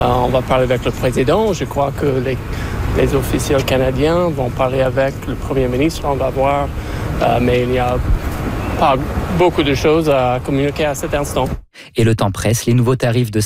On va parler avec le président. Je crois que les officiels canadiens vont parler avec le premier ministre. On va voir, mais il n'y a pas beaucoup de choses à communiquer à cet instant. Et le temps presse, les nouveaux tarifs de